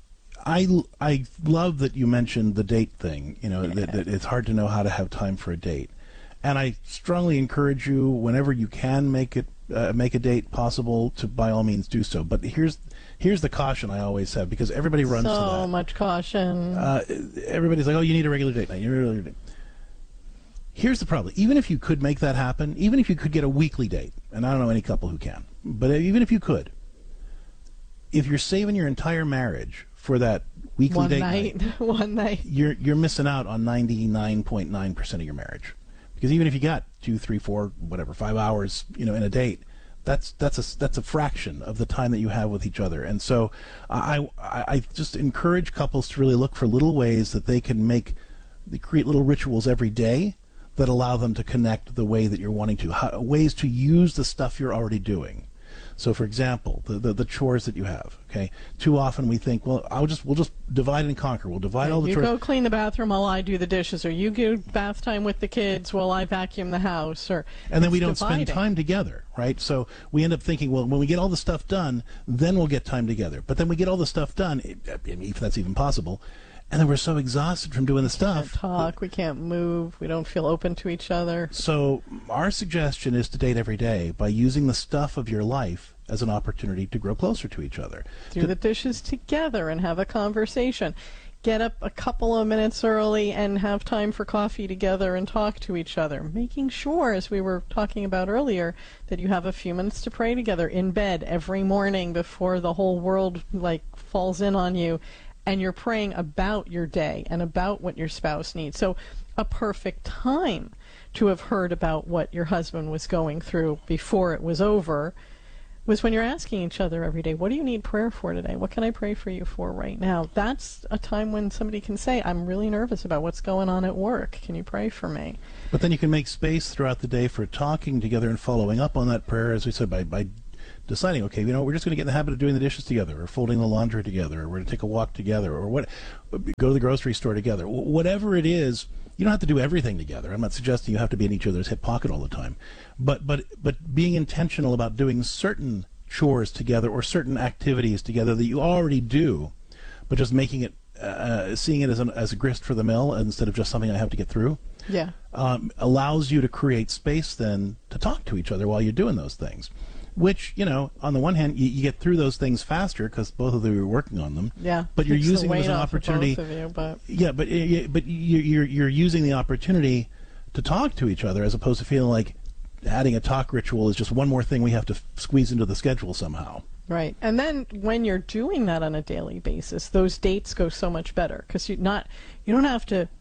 S1: I, I love that you mentioned the date thing, you know, yeah. that, that it's hard to know how to have time for a date. And I strongly encourage you, whenever you can make it, uh, make a date possible, to by all means do so. But here's here's the caution I always have, because everybody runs
S2: so
S1: to that.
S2: So much caution.
S1: Uh, everybody's like, oh, you need a regular date night. You need a regular date. Here's the problem. Even if you could make that happen, even if you could get a weekly date, and I don't know any couple who can, but even if you could, if you're saving your entire marriage for that weekly
S2: one
S1: date
S2: night,
S1: night,
S2: one night,
S1: you're you're missing out on ninety-nine point nine percent of your marriage. Because even if you got two, three, four, whatever, five hours, you know, in a date, that's that's a that's a fraction of the time that you have with each other. And so, I I, I just encourage couples to really look for little ways that they can make, they create little rituals every day that allow them to connect the way that you're wanting to, how, ways to use the stuff you're already doing. So, for example, the, the the chores that you have. Okay, too often we think, well, I'll just we'll just divide and conquer. We'll divide all the
S2: you
S1: chores.
S2: You go clean the bathroom while I do the dishes, or you go bath time with the kids while I vacuum the house, or
S1: and then we don't
S2: dividing.
S1: spend time together, right? So we end up thinking, well, when we get all the stuff done, then we'll get time together. But then we get all the stuff done, if that's even possible, and then we're so exhausted from doing the stuff.
S2: We can't talk, we can't move, we don't feel open to each other.
S1: So our suggestion is to date every day by using the stuff of your life as an opportunity to grow closer to each other.
S2: Do
S1: to
S2: the dishes together and have a conversation. Get up a couple of minutes early and have time for coffee together and talk to each other. Making sure, as we were talking about earlier, that you have a few minutes to pray together in bed every morning before the whole world like falls in on you. and you're praying about your day and about what your spouse needs. So a perfect time to have heard about what your husband was going through before it was over was when you're asking each other every day, what do you need prayer for today? What can I pray for you for right now? That's a time when somebody can say, I'm really nervous about what's going on at work. Can you pray for me?
S1: But then you can make space throughout the day for talking together and following up on that prayer, as we said, by, by deciding, okay, you know, we're just going to get in the habit of doing the dishes together, or folding the laundry together, or we're going to take a walk together, or what, go to the grocery store together. Whatever it is, you don't have to do everything together. I'm not suggesting you have to be in each other's hip pocket all the time. But but but being intentional about doing certain chores together or certain activities together that you already do, but just making it, uh, seeing it as, an, as a grist for the mill instead of just something I have to get through,
S2: yeah,
S1: um, allows you to create space then to talk to each other while you're doing those things. Which, you know, on the one hand, you, you get through those things faster because both of you are working on them.
S2: Yeah,
S1: but you're
S2: takes
S1: using
S2: the
S1: them as
S2: weight
S1: an
S2: off of
S1: opportunity.
S2: both of you, but
S1: yeah, but but you're you're you're using the opportunity to talk to each other as opposed to feeling like adding a talk ritual is just one more thing we have to f- squeeze into the schedule somehow.
S2: Right. And then when you're doing that on a daily basis, those dates go so much better because you not you don't have to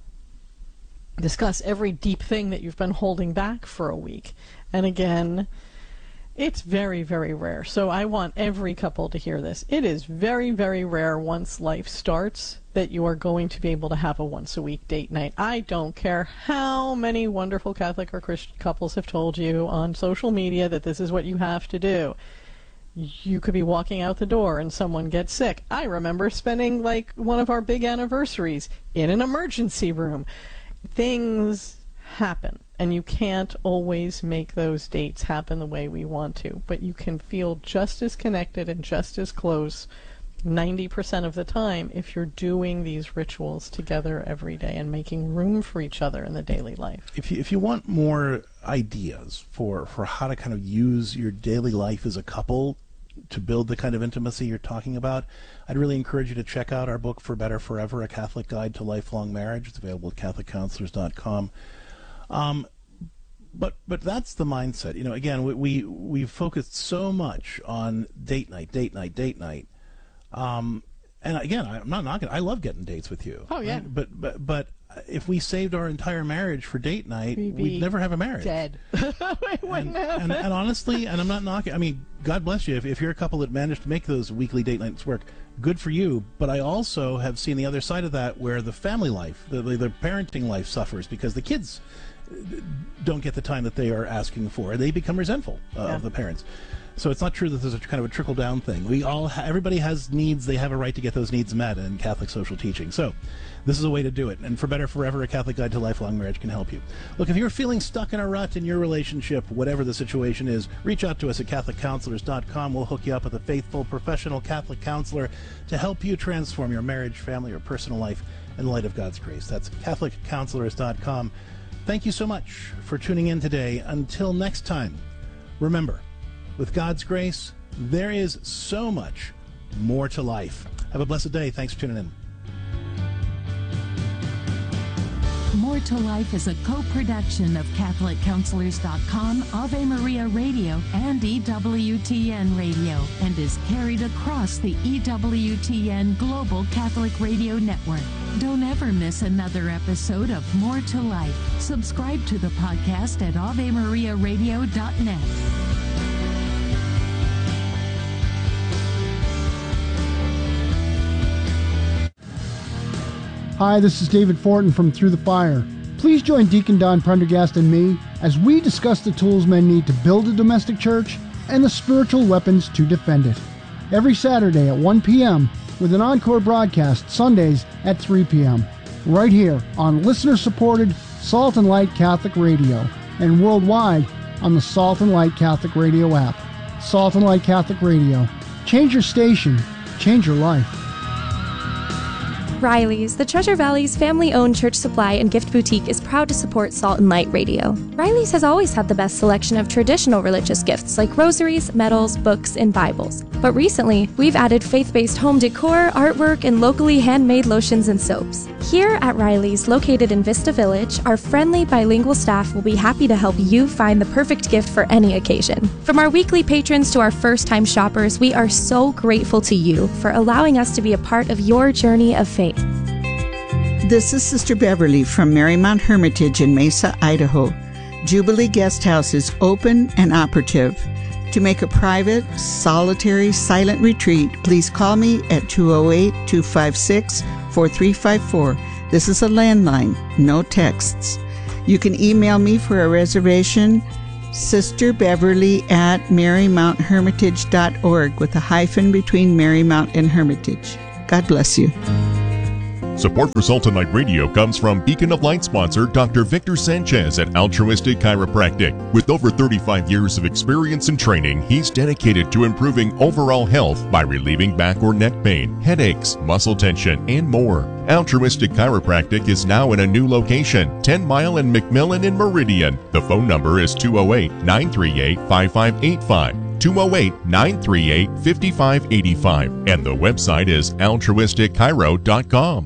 S2: discuss every deep thing that you've been holding back for a week. And again, it's very, very rare. So I want every couple to hear this. It is very, very rare once life starts that you are going to be able to have a once-a-week date night. I don't care how many wonderful Catholic or Christian couples have told you on social media that this is what you have to do. You could be walking out the door and someone gets sick. I remember spending like one of our big anniversaries in an emergency room. Things happen, and you can't always make those dates happen the way we want to, but you can feel just as connected and just as close ninety percent of the time if you're doing these rituals together every day and making room for each other in the daily life.
S1: If you, if you want more ideas for, for how to kind of use your daily life as a couple to build the kind of intimacy you're talking about, I'd really encourage you to check out our book, For Better Forever, A Catholic Guide to Lifelong Marriage. It's available at catholic counselors dot com. Um, but but that's the mindset. You know, again, we, we, we've focused so much on date night, date night, date night. Um, and again, I'm not knocking. I love getting dates with you.
S2: Oh yeah.
S1: Right? But but but if we saved our entire marriage for date night,
S2: we'd,
S1: we'd never have a marriage.
S2: Dead. we wouldn't
S1: and,
S2: have
S1: and,
S2: it.
S1: and honestly, and I'm not knocking. I mean, God bless you if, if you're a couple that managed to make those weekly date nights work. Good for you. But I also have seen the other side of that, where the family life, the the, the parenting life suffers because the kids don't get the time that they are asking for. They become resentful uh,
S2: Yeah.
S1: of the parents. So it's not true that there's a kind of a trickle down thing. We all, ha- everybody has needs. They have a right to get those needs met in Catholic social teaching. So this is a way to do it. And For Better Forever, A Catholic Guide to Lifelong Marriage can help you. Look, if you're feeling stuck in a rut in your relationship, whatever the situation is, reach out to us at catholic counselors dot com. We'll hook you up with a faithful, professional Catholic counselor to help you transform your marriage, family, or personal life in the light of God's grace. That's catholic counselors dot com. Thank you so much for tuning in today. Until next time, remember, with God's grace, there is so much more to life. Have a blessed day. Thanks for tuning in.
S18: More to Life is a co-production of catholic counselors dot com, Ave Maria Radio, and E W T N Radio, and is carried across the E W T N Global Catholic Radio Network. Don't ever miss another episode of More to Life. Subscribe to the podcast at ave maria radio dot net.
S19: Hi, this is David Fortin from Through the Fire. Please join Deacon Don Prendergast and me as we discuss the tools men need to build a domestic church and the spiritual weapons to defend it. Every Saturday at one p.m. with an encore broadcast Sundays at three p.m. right here on listener-supported Salt and Light Catholic Radio and worldwide on the Salt and Light Catholic Radio app. Salt and Light Catholic Radio. Change your station. Change your life.
S20: Riley's, the Treasure Valley's family-owned church supply and gift boutique, is proud to support Salt and Light Radio. Riley's has always had the best selection of traditional religious gifts like rosaries, medals, books, and Bibles. But recently, we've added faith-based home decor, artwork, and locally handmade lotions and soaps. Here at Riley's, located in Vista Village, our friendly bilingual staff will be happy to help you find the perfect gift for any occasion. From our weekly patrons to our first-time shoppers, we are so grateful to you for allowing us to be a part of your journey of faith.
S21: This is Sister Beverly from Marymount Hermitage in Mesa, Idaho. Jubilee Guest House is open and operative. To make a private, solitary, silent retreat, please call me at two oh eight, two five six, four three five four. This is a landline, no texts. You can email me for a reservation, Sister Beverly at marymount hermitage dot org with a hyphen between Marymount and Hermitage. God bless you.
S12: Support for Salt and Light Radio comes from Beacon of Light sponsor Doctor Victor Sanchez at Altruistic Chiropractic. With over thirty-five years of experience and training, he's dedicated to improving overall health by relieving back or neck pain, headaches, muscle tension, and more. Altruistic Chiropractic is now in a new location, ten mile and McMillan in Meridian. The phone number is two oh eight, nine three eight, five five eight five. two oh eight, nine three eight, five five eight five, and the website is altruistic chiro dot com.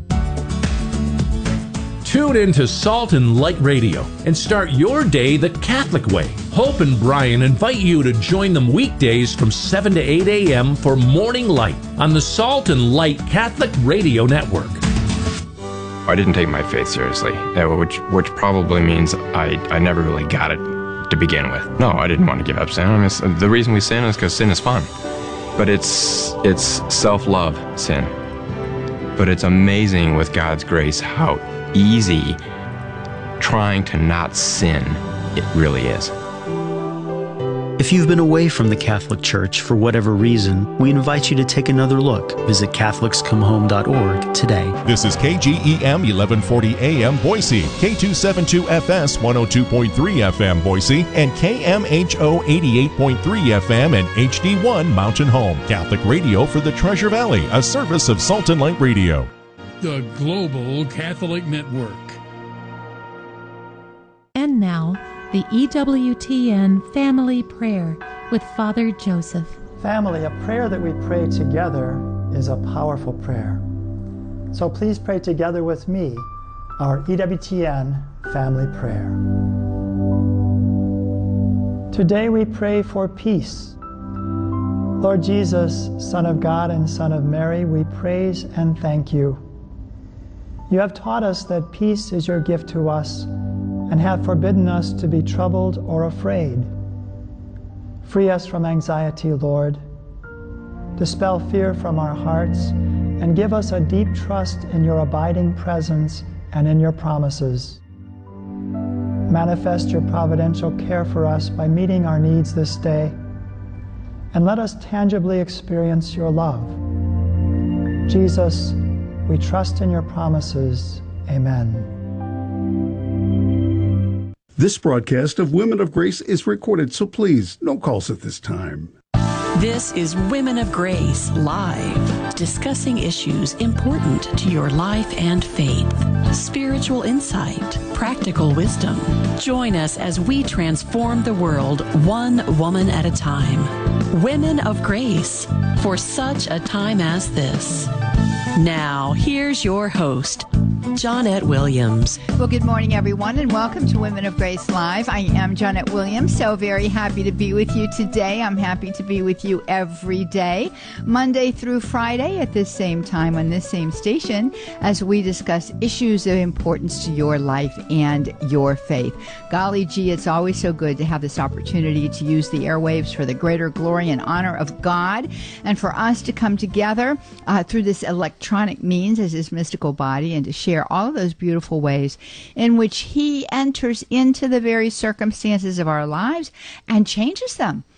S22: Tune in to Salt and Light Radio and start your day the Catholic way. Hope and Brian invite you to join them weekdays from seven to eight a.m. for Morning Light on the Salt and Light Catholic Radio Network.
S23: I didn't take my faith seriously, which which probably means I, I never really got it to begin with. No, I didn't want to give up sin. I mean, the reason we sin is because sin is fun. But it's it's self-love sin. But it's amazing with God's grace how easy trying to not sin it really is.
S24: If you've been away from the Catholic Church for whatever reason, we invite you to take another look. Visit catholics come home dot org today.
S12: This is K G E M eleven forty A M Boise, K two seventy-two F S one oh two point three F M Boise, and K M H O eighty-eight point three F M and H D one Mountain Home. Catholic radio for the Treasure Valley, a service of Salt and Light Radio.
S17: The Global Catholic Network.
S18: And now, the E W T N Family Prayer with Father Joseph.
S25: Family, a prayer that we pray together is a powerful prayer. So please pray together with me our E W T N Family Prayer. Today we pray for peace. Lord Jesus, Son of God and Son of Mary, we praise and thank you. You have taught us that peace is your gift to us and have forbidden us to be troubled or afraid. Free us from anxiety, Lord. Dispel fear from our hearts and give us a deep trust in your abiding presence and in your promises. Manifest your providential care for us by meeting our needs this day, and let us tangibly experience your love. Jesus, we trust in your promises. Amen.
S26: This broadcast of Women of Grace is recorded, so please, no calls at this time.
S27: This is Women of Grace Live, discussing issues important to your life and faith. Spiritual insight, practical wisdom. Join us as we transform the world one woman at a time. Women of Grace, for such a time as this. Now, here's your host, Johnette Williams.
S28: Well, good morning, everyone, and welcome to Women of Grace Live. I am Johnette Williams, so very happy to be with you today. I'm happy to be with you every day, Monday through Friday at this same time on this same station, as we discuss issues of importance to your life and your faith. Golly gee, it's always so good to have this opportunity to use the airwaves for the greater glory and honor of God, and for us to come together uh, through this electronic means as his mystical body and to share all of those beautiful ways in which he enters into the very circumstances of our lives and changes them.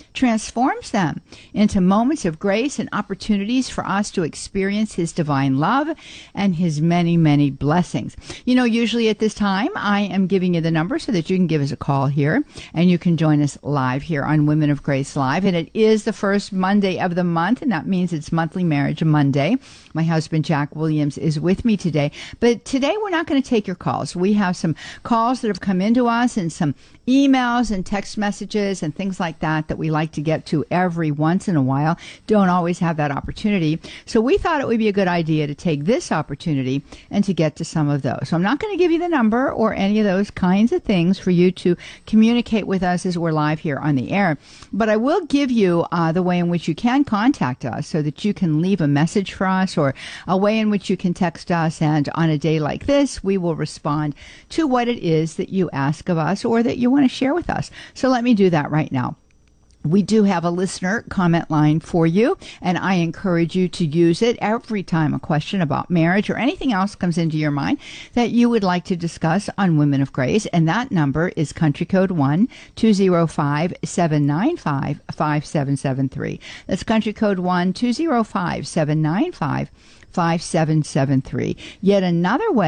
S28: transforms them into moments of grace and opportunities for us to experience His divine love and His many, many blessings. You know, usually at this time, I am giving you the number so that you can give us a call here, and you can join us live here on Women of Grace Live. And it is the first Monday of the month, and that means it's Monthly Marriage Monday. My husband, Jack Williams, is with me today. But today, we're not going to take your calls. We have some calls that have come into us and some emails and text messages and things like that that we like to get to every once in a while. Don't always have that opportunity. So we thought it would be a good idea to take this opportunity and to get to some of those. So I'm not going to give you the number or any of those kinds of things for you to communicate with us as we're live here on the air. But I will give you uh, the way in which you can contact us so that you can leave a message for us, or a way in which you can text us. And on a day like this, we will respond to what it is that you ask of us or that you want to share with us. So let me do that right now. We do have a listener comment line for you, and I encourage you to use it every time a question about marriage or anything else comes into your mind that you would like to discuss on Women of Grace. And that number is country code one two zero five, seven nine five, five seven seven three. That's country code one two zero five, seven nine five, five seven seven three. Yet another way